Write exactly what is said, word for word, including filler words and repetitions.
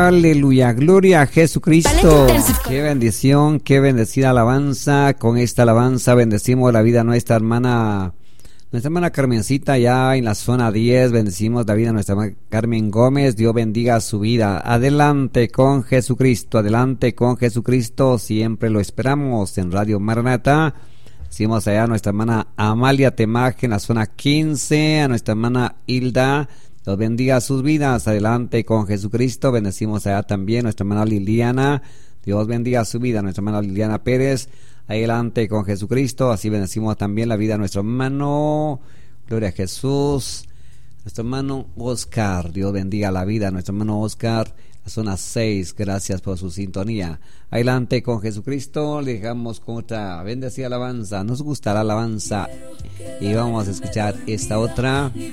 Aleluya, gloria a Jesucristo. Qué bendición, qué bendecida alabanza. Con esta alabanza bendecimos la vida de nuestra hermana, nuestra hermana Carmencita, ya en la zona diez. Bendecimos la vida de nuestra hermana Carmen Gómez. Dios bendiga su vida. Adelante con Jesucristo, adelante con Jesucristo. Siempre lo esperamos en Radio Maranatha. Decimos allá a nuestra hermana Amalia Temaje en la zona quince, a nuestra hermana Hilda. Dios bendiga sus vidas. Adelante con Jesucristo. Bendecimos allá también nuestra hermana Liliana. Dios bendiga su vida. Nuestra hermana Liliana Pérez. Adelante con Jesucristo. Así bendecimos también la vida de nuestro hermano. Gloria a Jesús. Nuestro hermano Oscar. Dios bendiga la vida de nuestro hermano Oscar. La zona seis. Gracias por su sintonía. Adelante con Jesucristo. Le dejamos con otra bendecida alabanza. Nos gusta la alabanza. Y vamos a escuchar esta otra.